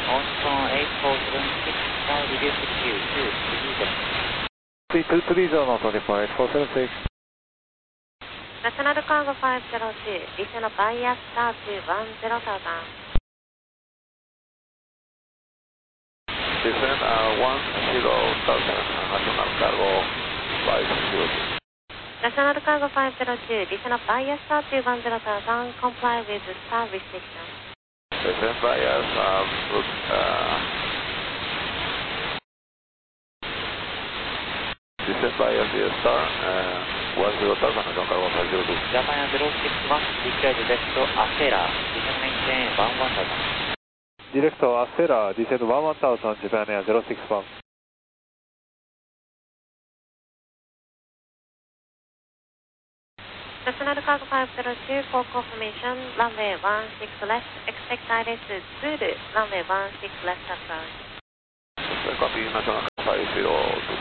On 8476, now reduce to Q2, 320 notify 8476. National Cargo 502, listen of bias star to 10,000. Descend 10,000, National Cargo 502. National Cargo 502, listen of bias star to 10,000, comply with star restriction. Descend bias, descend bias is star, 10,000, National Cargo 502. Japan 061, declared direct Acera, descend maintain 11,000. Direct Acera, descend 11,000, Japan Air 061. National Cargo 502, for confirmation, runway 16 left, expect direct Zulu, runway 16 left approach. Copy, National 502.